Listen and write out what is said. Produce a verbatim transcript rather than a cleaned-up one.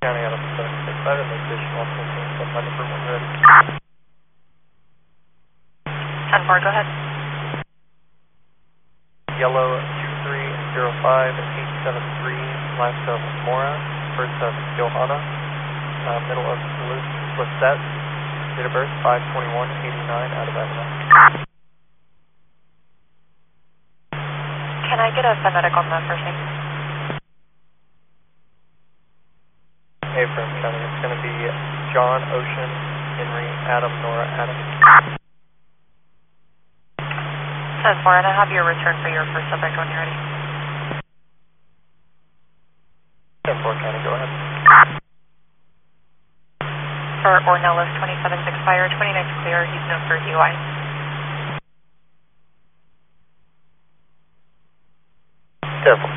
County out of seven six five and location one fifteen, so my number one ready. ten four, go ahead. Yellow two three zero five eight seven three, last of Mora, first of Johanna, uh, middle of Lisette, date of birth five twenty-one eighty-nine, out of Avenue. Can I get a phonetic on the first name? Affirm, County. It's going to be John, Ocean, Henry, Adam, Nora, Adam. ten four, and I have your return for your first subject when you're ready. ten four, County, go ahead. For Ornelas twenty-seven six fire, twenty-nine clear, he's known for D U I. Careful.